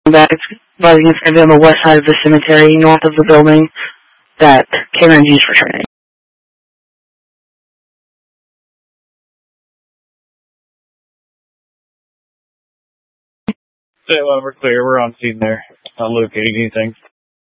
that advising it's going to be on the west side of the cemetery, north of the building that K-9 used for training. Say, well, we're clear. We're on scene there. Not locating anything.